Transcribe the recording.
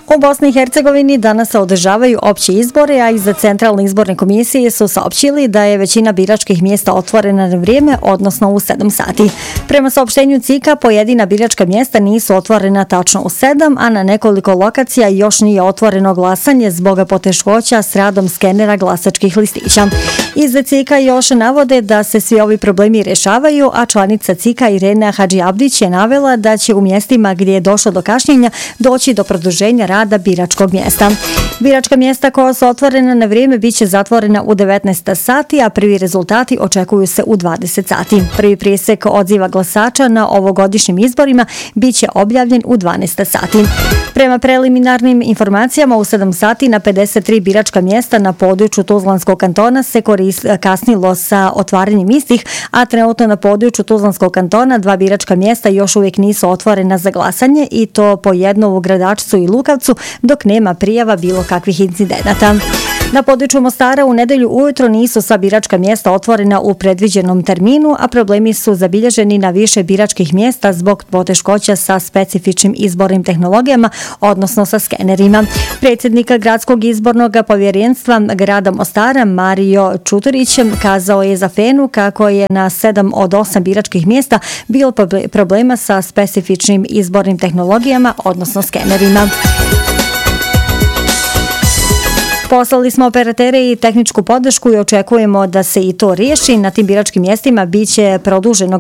U Bosni i Hercegovini danas se održavaju opći izbori, a iza Centralne izborne komisije su saopćili da je većina biračkih mjesta otvorena na vrijeme, odnosno u 7 sati. Prema saopštenju CIK-a, pojedina biračka mjesta nisu otvorena tačno u 7, a na nekoliko lokacija još nije otvoreno glasanje zbog poteškoća s radom skenera glasačkih listića. Iz CIK-a još navode da se svi ovi problemi rješavaju, a članica CIK-a Irena Hadžiabdić je navela da će u mjestima gdje je došlo do kašnjenja doći do produženja rada biračkog mjesta. Biračka mjesta koja su otvorena na vrijeme biće zatvorena u 19 sati, a prvi rezultati očekuju se u 20 sati. Prvi presjek odziva glasača na ovogodišnjim izborima biće objavljen u 12 sati. Prema preliminarnim informacijama u 7 sati na 53 biračka mjesta na području Tuzlanskog kantona se kasnilo sa otvaranjem istih, a trenutno na području Tuzlanskog kantona 2 biračka mjesta još uvijek nisu otvorena za glasanje, i to po jedno u Gradačcu i Lukavcu, dok nema prijava bilo kakvih incidenata. Na području Mostara u nedelju ujutro nisu sva biračka mjesta otvorena u predviđenom terminu, a problemi su zabilježeni na više biračkih mjesta zbog poteškoća sa specifičnim izbornim tehnologijama, odnosno sa skenerima. Predsjednik Gradskog izbornog povjerenstva grada Mostara Mario Čuturić kazao je za Fenu kako je na 7 od 8 biračkih mjesta bilo problema sa specifičnim izbornim tehnologijama, odnosno skenerima. Poslali smo operatere i tehničku podršku i očekujemo da se i to riješi. Na tim biračkim mjestima biće produženo